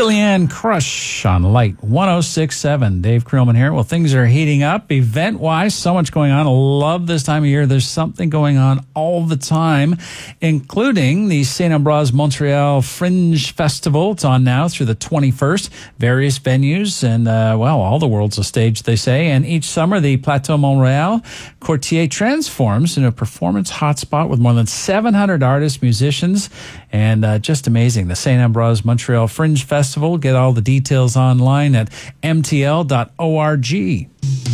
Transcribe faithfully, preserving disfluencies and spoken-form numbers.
Julianne Crush on Light one oh six point seven. Dave Creelman here. Well, things are heating up event-wise. So much going on. I love this time of year. There's something going on all the time, including the Saint Ambroise Montreal Fringe Festival. It's on now through the twenty-first. Various venues and, uh, well, all the world's a stage, they say. And each summer, the Plateau Montreal Quartier transforms into a performance hotspot with more than seven hundred artists, musicians, and uh, just amazing. The Saint Ambroise Montreal Fringe Festival. Get all the details online at m t l dot org.